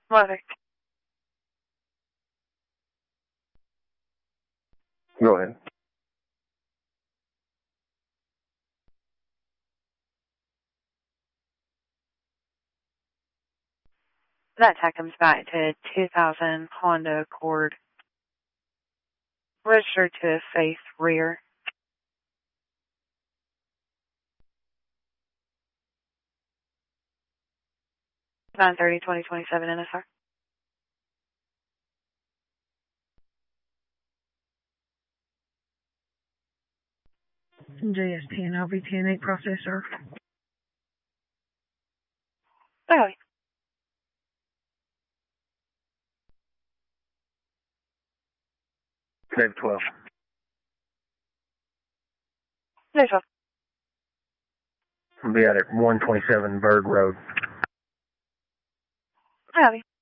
Mother. Go ahead. That tech comes back to 2000 Honda Accord. Registered to Faith rear. 9/30/2027 NSR. JST and LV10-8 processor. Oh. Dave 12. Dave 12. I'll be out at 127 Bird Road. Howdy.